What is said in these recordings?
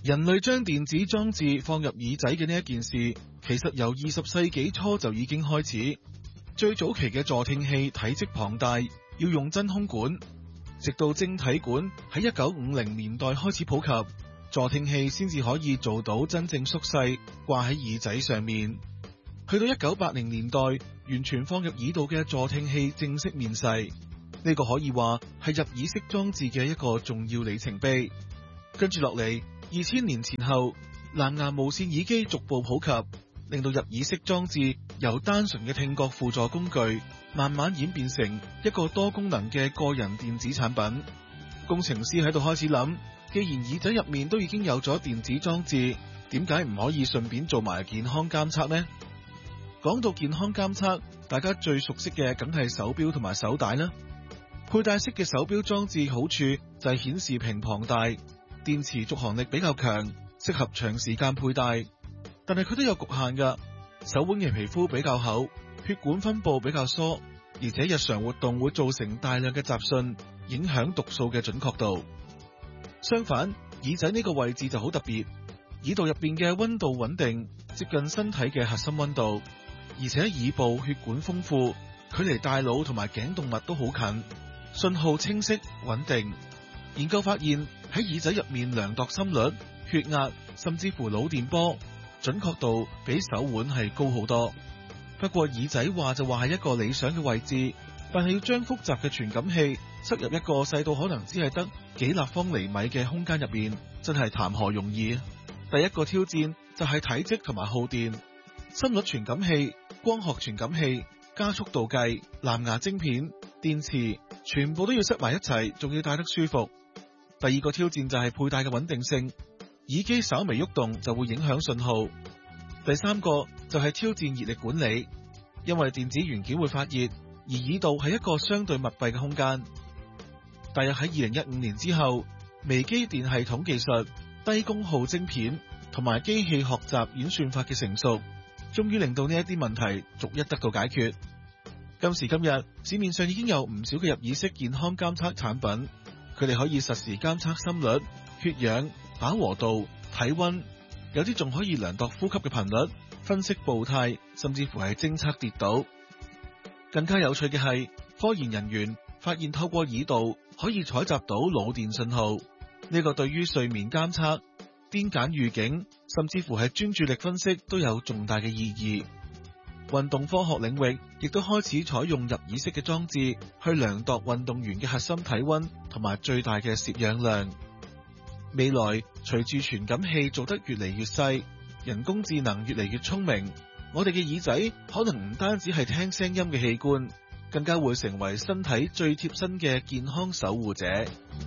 人類將電子裝置放入耳仔嘅呢一件事，其實由20世紀初就已經開始。最早期嘅助聽器體積龐大，要用真空管，直到晶體管喺1950年代開始普及，助聽器先至可以做到真正縮細，掛喺耳仔上面。去到1980年代，完全放入耳道嘅助聽器正式面世，呢個可以話係入耳式裝置嘅一個重要里程碑。跟住落嚟，2000年前後，藍牙無線耳機逐步普及，令到入耳式裝置由單純嘅聽覺輔助工具，慢慢演變成一個多功能嘅個人電子產品。工程師喺度開始諗，既然耳仔入面都已經有咗電子裝置，點解唔可以順便做埋健康監測呢？講到健康監測，大家最熟悉嘅梗係手錶同埋手帶啦。佩戴式嘅手錶裝置好處就係顯示屏龐大，電池續航力比較強，適合長時間佩戴。但係佢都有局限㗎，手腕嘅皮膚比較厚，血管分布比較疏，而且日常活動會造成大量嘅雜訊，影響讀數嘅準確度。相反，耳仔呢個位置就好特別，耳道入邊嘅溫度穩定，接近身體嘅核心溫度，而且耳部血管豐富，距離大腦同埋頸動脈都好近，信號清晰穩定。研究發現喺耳仔入面量度心率、血壓，甚至乎腦電波，準確度比手腕係高好多。不過耳仔話就話係一個理想嘅位置，但係要將複雜嘅傳感器塞入一個細到可能只係得幾立方厘米嘅空間入面，真係談何容易。第一個挑戰就係體積同埋耗電，心率傳感器、光學傳感器、加速度計、藍牙晶片、電池，全部都要塞埋一齊，仲要戴得舒服。第二個挑戰就係佩戴嘅穩定性，耳機稍微喐動就會影響信號。第三個就係挑戰熱力管理，因為電子元件會發熱，而耳道係一個相對密閉嘅空間。大約喺2015年之後，微機電系統技術、低功耗晶片同埋機器學習演算法嘅成熟，終於令到呢一啲問題逐一得到解決。今時今日，市面上已經有唔少嘅入耳式健康監測產品，佢哋可以實時監測心率、血氧、飽和度、體溫，有啲仲可以量度呼吸嘅頻率、分析步態，甚至乎係偵測跌倒。更加有趣嘅係，科研人員發現透過耳道可以採集到腦電信號，呢個對於睡眠監測、癲癇預警，甚至乎係專注力分析都有重大嘅意義。運動科學領域亦都開始採用入耳式嘅裝置去量度運動員嘅核心體溫同埋最大嘅攝氧量。未來隨住傳感器做得越嚟越細，人工智能越嚟越聰明，我哋嘅耳仔可能唔單止係聽聲音嘅器官，更加會成為身體最貼身嘅健康守護者。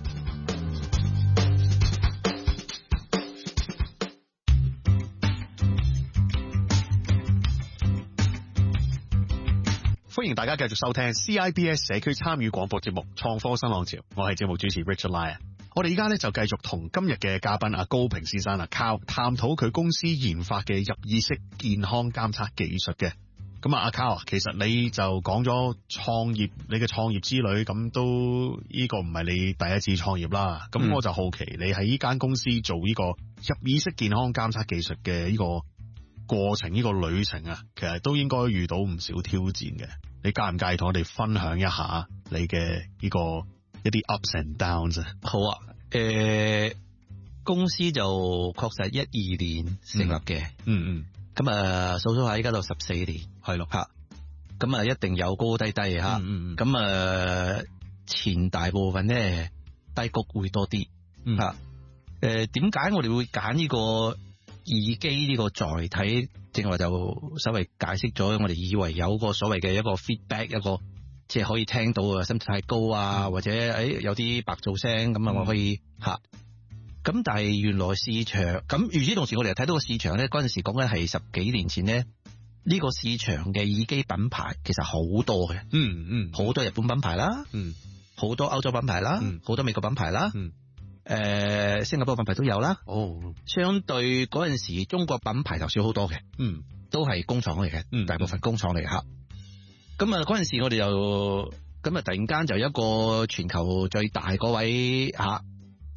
歡迎大家繼續收聽 CIBS 社區參與廣播節目《創科新浪潮》，我係節目主持 Richard Lai。我哋而家咧就繼續同今日嘅嘉賓阿高平先生Carl探討佢公司研發嘅入耳式健康監測技術嘅。咁阿 Carl，其實你就講咗創業，你嘅創業之旅，咁都呢個唔係你第一次創業啦。咁我就好奇，你喺呢間公司做呢個入耳式健康監測技術嘅呢個過程，呢個旅程啊，其實都應該遇到唔少挑戰嘅。你介唔介意同我哋分享一下你嘅呢個一啲 ups and downs 啊？ 好啊，公司就確實12年成立嘅，咁啊數數下依家就14年， 係咯吓，咁啊一定有高低低吓，咁啊前大部分咧低谷會多啲吓，點解我哋會揀呢個耳機呢個載體？正話就稍微解釋咗，我哋以為有個所謂嘅一個 feedback， 一個即係可以聽到啊，心跳太高啊，或者有啲白噪聲咁啊，我可以吓。咁但係原來市場咁，與此同時我哋又睇到個市場咧，嗰陣時講緊係10幾年前咧，呢個市場嘅耳機品牌其實好多嘅，好多日本品牌啦，好多歐洲品牌啦，好多美國品牌啦。新加坡品牌都有啦。相對嗰陣時中國品牌就少好多嘅，都係工廠嚟嘅，大部分工廠嚟吓。咁啊嗰陣時我哋就咁啊突然間就一個全球最大嗰位吓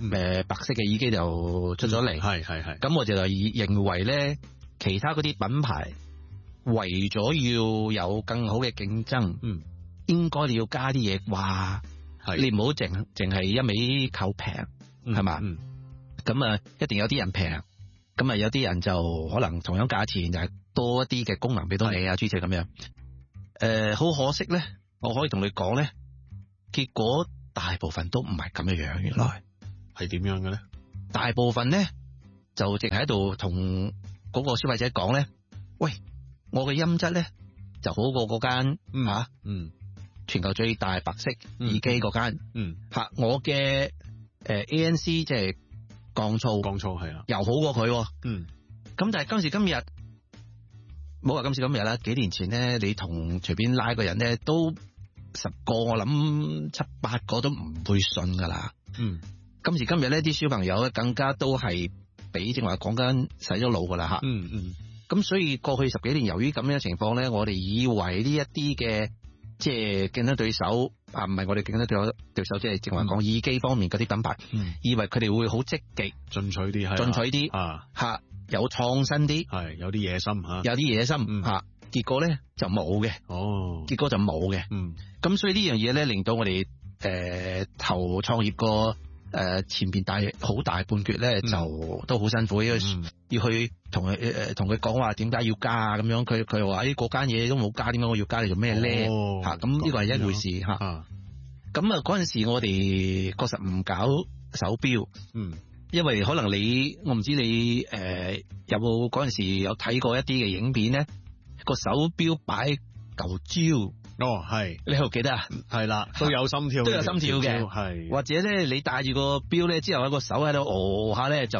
白色嘅耳機就出咗嚟， 係。 咁我就認為咧，其他嗰啲品牌為咗要有更好嘅競爭，應該你要加啲嘢啩，你唔好淨係一味靠平，係嘛？咁啊，一定有啲人平，咁啊有啲人就可能同樣價錢就係多一啲嘅功能俾到你啊，諸如咁樣。好可惜咧，我可以同你講咧，結果大部分都唔係咁樣，原來係點樣嘅咧？ 大部分咧就淨喺度同嗰個消費者講咧，喂，我嘅音質咧就好過嗰間全球最大白色耳機嗰間，我嘅ANC 即係降噪係啊，又好過佢，咁但係今時今日，冇話今時今日啦，幾年前咧，你同隨便拉個人咧，都10個我諗7、8個都唔會信噶啦。今時今日咧，啲小朋友咧更加都係俾正話講緊洗咗腦噶啦吓。咁所以過去10幾年，由於咁樣嘅情況咧，我哋以為呢一啲嘅即係競爭對手啊，唔係我哋競爭對手，即係正話講耳機方面嗰啲品牌，以為佢哋會好積極進取啲吓，有創新啲，係有啲野心吓，有啲野心吓，結果咧就冇嘅，結果就冇嘅，咁所以呢樣嘢咧令到我哋投創業個前邊好大半橛咧就都好辛苦，因為要去同佢講話點解要加啊咁樣，佢話嗰間嘢都冇加，點解我要加？你做咩咧？吓，咁呢個係一回事吓。咁啊嗰陣時我哋確實唔搞手錶，因為可能我唔知你有冇嗰陣時有睇過一啲嘅影片咧，個手錶擺嚿焦。係，你又記得啊？係啦，都有心跳嘅，係。或者咧，你戴住個錶咧，之後喺個手喺度下咧，就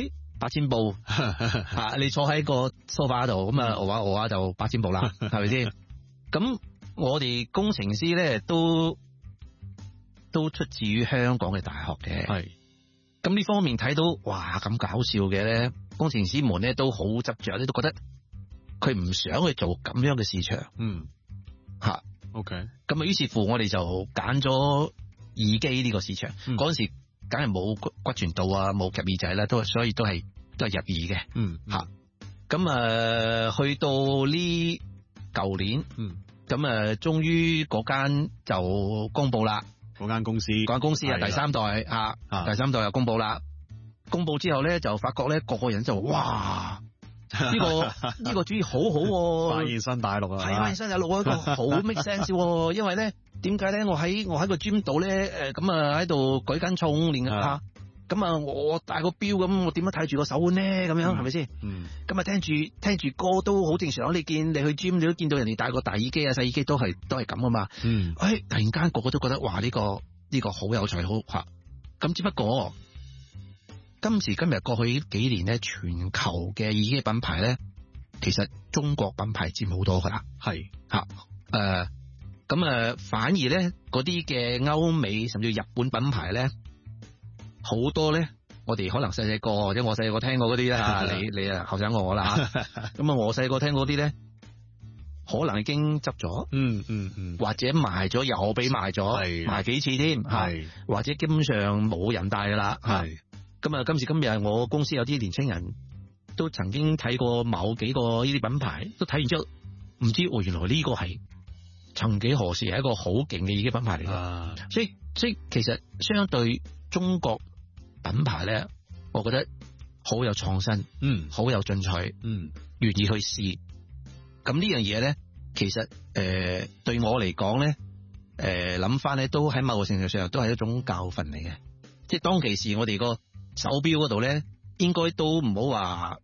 8000步吓，你坐喺個梳化度咁啊，下就8000步啦，係咪先？咁我哋工程師咧都出自於香港嘅大學嘅，係。咁呢方面睇到，哇咁搞笑嘅咧，工程師們咧都好執着，咧都覺得佢唔想去做咁樣嘅市場，吓。OK， 咁啊，於是乎我哋就揀咗耳機呢個市場。嗰陣時梗係冇骨傳導啊，冇夾耳仔啦，所以都係入耳嘅。吓，咁去到呢舊年，咁終於嗰間就公布啦。嗰間公司啊，第三代第三代又公布啦。公布之後咧，就發覺咧，個個人就哇！呢個主意好好，發現新大陸啊，係發現新大陸一個好 make sense，因為咧點解咧？我喺個 gym 度咧，咁喺度舉緊重練下，咁啊我戴個錶咁，我點樣睇住個手腕咧？咁樣係咪先？咁啊聽住歌都好正常。你去 gym 你都見到人哋戴個大耳機啊、細耳機都係咁噶嘛。突然間個個都覺得哇呢個好有趣好吓。咁只不過。今時今日過去幾年咧，全球嘅耳機品牌咧，其實中國品牌佔好多噶啦，係吓咁反而咧嗰啲嘅歐美甚至日本品牌咧，好多咧，我哋可能細細個或者我細個聽過嗰啲啦，你啊後生過我啦，咁我細個聽嗰啲咧，可能已經執咗，或者賣咗又俾賣咗，賣幾次添，係或者基本上冇人戴噶啦，係。咁啊，今時今日我公司有啲年青人都曾經睇過某幾個呢啲品牌，都睇完之後唔知原來呢個係曾幾何時係一個好勁嘅耳機品牌嚟嘅。所以其實相對中國品牌咧，我覺得好有創新，好有進取，願意去試。咁呢樣嘢咧，其實對我嚟講咧，諗翻咧都喺某個程度上都係一種教訓嚟嘅。即係當其時我哋個手錶嗰度咧，應該都唔好話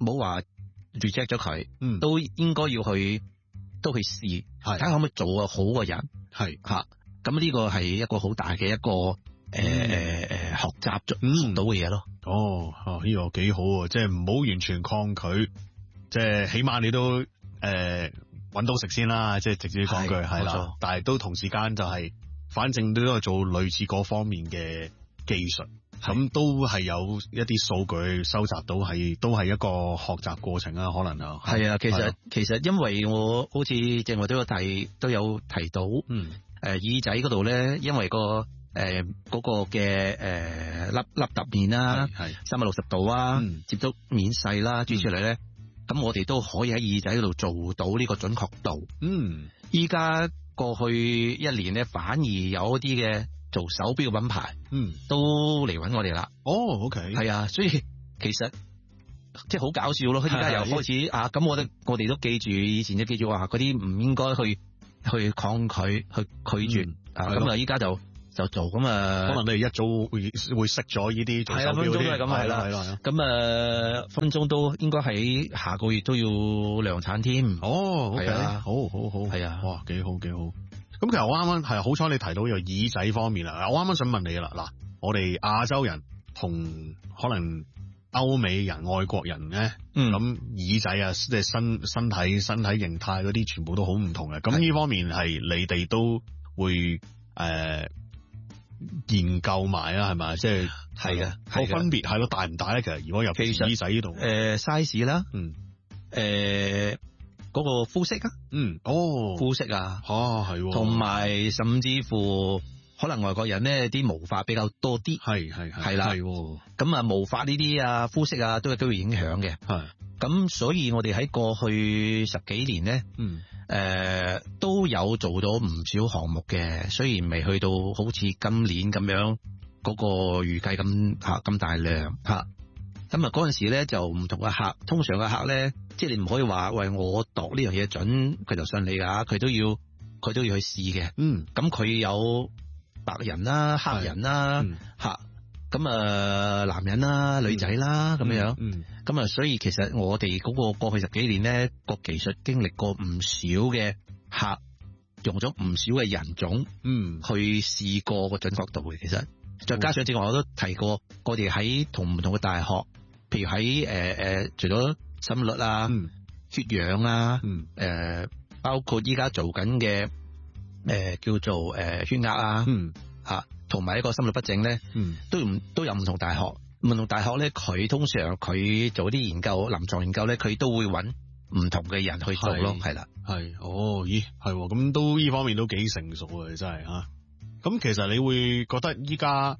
reject 咗佢，都應該要去試，睇下可唔可以做個好嘅人，係吓。咁呢個係一個好大嘅一個學習到嘅嘢咯。呢個幾好啊！即係唔好完全抗拒，即係起碼你都搵到食先啦。即係直接講句係啦，但係都同時間就係，反正都係做類似嗰方面嘅技術。咁都係有一啲數據收集到，都係一個學習過程啦，可能啊。係啊，其實因為我好似正話都有提到，耳仔嗰度咧，因為個嗰個嘅凹凸面啦，360度啊，接觸面細啦，轉出嚟咧，咁我哋都可以喺耳仔嗰度做到呢個準確度。依家過去一年咧，反而有一啲嘅做手錶嘅品牌，都嚟揾我哋啦。 OK， 係啊，所以其實即係好搞笑咯。而家又開始啊，咁我哋都記住以前就記住話嗰啲唔應該去抗拒、去拒絕啊。咁啊，依家就做咁啊。 可能你哋一早會識咗呢啲做手錶嗰啲， 分鐘都係咁係啦。咁分鐘都應該喺下個月都要量產添。 OK， 好， 係啊，哇，幾好。咁其實我啱啱係好彩你提到呢個耳仔方面啦。我啱啱想問你啦，嗱，我哋亞洲人同可能歐美人、外國人咧，咁耳仔啊，即係身體形態嗰啲，全部都好唔同嘅。咁呢方面係你哋都會研究埋啊，係咪？即係係嘅， 個分別係咯，大唔大咧？其實如果入耳仔呢度 ，size 啦，嗰個膚色啊，膚色啊， 係， 同埋甚至乎可能外國人咧啲毛髮比較多啲，係啦，咁啊毛髮呢啲啊膚色啊都有機會影響嘅，咁所以我哋喺過去10幾年咧，都有做咗唔少項目嘅，雖然未去到好似今年咁樣嗰個預計咁大量吓。咁啊嗰陣時咧就唔同嘅客，通常嘅客咧，即係你唔可以話喂我度呢樣嘢準，佢就信你噶，佢都要去試嘅。咁佢有白人啦、黑人啦，吓咁男人啦、女仔啦咁樣。咁啊，所以其實我哋嗰個過去10幾年咧，個技術經歷過唔少嘅客，用咗唔少嘅人種，去試過個準確度嘅。其實再加上正話我都提過，我哋喺唔同嘅大學。譬如喺除咗心率啊、血氧啊，包括依家做緊嘅叫做血壓啊，同埋一個心律不正咧，都有唔同大學。唔同大學咧，佢通常佢做啲研究、臨床研究咧，佢都會揾唔同嘅人去做咯，係啦， 係，咦，係，咁都呢方面都幾成熟啊，真係嚇。咁其實你會覺得依家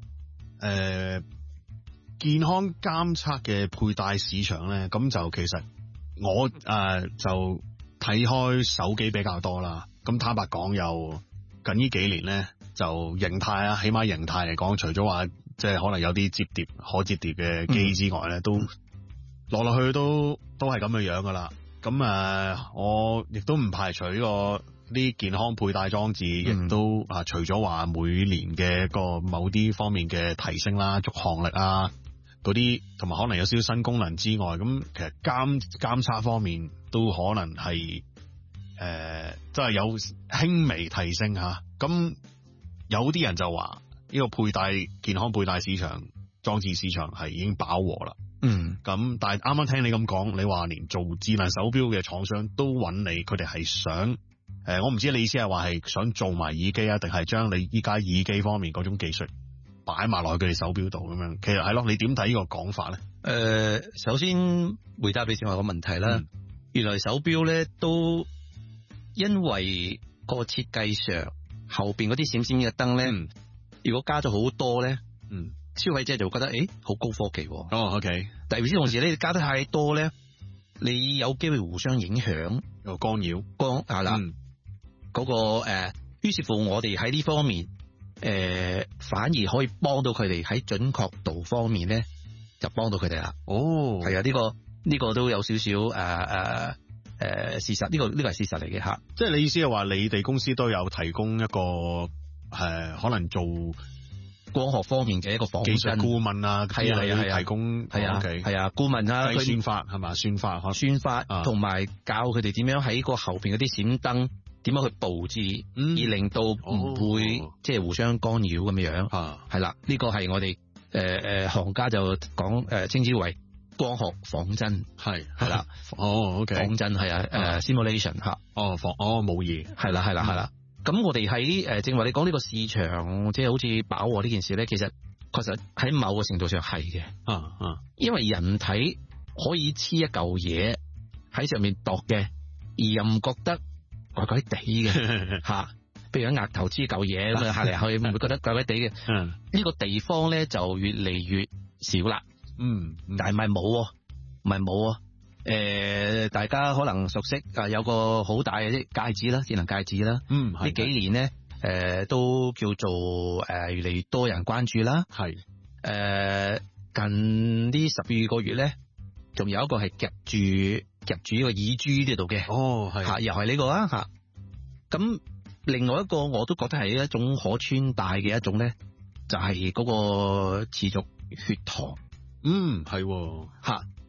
健康監測嘅佩戴市場咧，咁就其實我就睇開手機比較多啦。咁坦白講，又近呢幾年咧，就形態啊，起碼形態嚟講，除咗話即係可能有啲可摺疊嘅機之外咧，都落去都係咁嘅樣噶啦。咁我亦都唔排除呢個啲健康佩戴裝置，亦都除咗話每年嘅個某啲方面嘅提升啦、續航力啊嗰啲，同埋可能有少少新功能之外，咁其實監測方面都可能係真係有輕微提升吓。咁有啲人就話呢個健康佩戴市場裝置市場係已經飽和啦。咁但係啱啱聽你咁講，你話連做智能手錶嘅廠商都揾你，佢哋係想我唔知你意思係話係想做埋耳機啊，定係將你依家耳機方面嗰種技術擺埋落去佢哋手錶度咁樣？其實係咯，你點睇呢個講法咧？ 首先回答你正話個問題啦。原來手錶咧都因為個設計上後邊嗰啲閃閃嘅燈咧，如果加咗好多咧，消費者就會覺得好高科技。 OK。 但係與此同時咧，你加得太多咧，你有機會互相影響， 又干擾。 係啦。嗰個於是乎我哋喺呢方面反而可以幫到佢哋喺準確度方面咧，就幫到佢哋啦。係啊，呢個都有少少事實，呢個係事實嚟嘅吓。 即係你意思係話，你哋公司都有提供一個可能做光學方面嘅一個仿真技術顧問啊， 係提供係啊顧問啊， 計算法係嘛，算法同埋教佢哋點樣喺個後邊嗰啲閃燈點樣去佈置，而令到唔會即係互相干擾咁樣。係啦，呢個係我哋行家就講稱之為光學仿真，係啦。 OK， 仿真係simulation 吓。 模擬係啦。咁我哋喺正話你講呢個市場，即係好似飽和呢件事咧，其實確實喺某個程度上係嘅。因為人體可以黐一嚿嘢喺上面度嘅，而又唔覺得怪怪地嘅吓。譬譬如喺額頭黐嚿嘢咁啊，行嚟行去會唔會覺得怪怪地嘅？呢個地方咧就越嚟越少啦。但係唔係冇，唔係冇。大家可能熟悉有個好大嘅啲戒指啦，智能戒指啦。呢幾年咧，都叫做越嚟越多人關注啦。係近呢12個月咧，仲有一個係夾住呢個耳珠呢度嘅。又係呢個啊吓。咁另外一個我都覺得係一種可穿戴嘅一種咧，就係嗰個持續血糖。係吓。